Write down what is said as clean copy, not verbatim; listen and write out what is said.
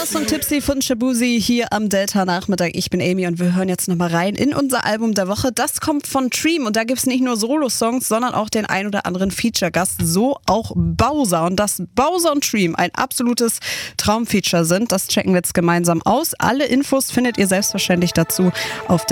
Boss und Tipsy von Shabuzi hier am Delta-Nachmittag. Ich bin Amy und wir hören jetzt nochmal rein in unser Album der Woche. Das kommt von Dream und da gibt es nicht nur Solo-Songs, sondern auch den ein oder anderen Feature-Gast, so auch Bowser. Und dass Bowser und Dream ein absolutes Traumfeature sind, das checken wir jetzt gemeinsam aus. Alle Infos findet ihr selbstverständlich dazu auf